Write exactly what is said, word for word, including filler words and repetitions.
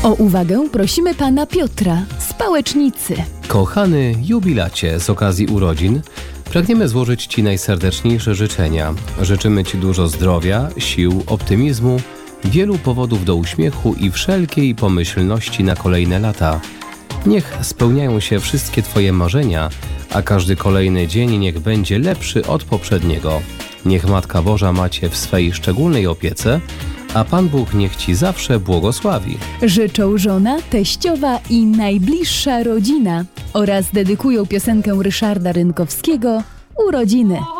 O uwagę prosimy pana Piotra z Pałecznicy. Kochany jubilacie, z okazji urodzin pragniemy złożyć Ci najserdeczniejsze życzenia. Życzymy Ci dużo zdrowia, sił, optymizmu, wielu powodów do uśmiechu i wszelkiej pomyślności na kolejne lata. Niech spełniają się wszystkie Twoje marzenia, a każdy kolejny dzień niech będzie lepszy od poprzedniego. Niech Matka Boża ma Cię w swej szczególnej opiece, a Pan Bóg niech Ci zawsze błogosławi. Życzą żona, teściowa i najbliższa rodzina oraz dedykują piosenkę Ryszarda Rynkowskiego „Urodziny”.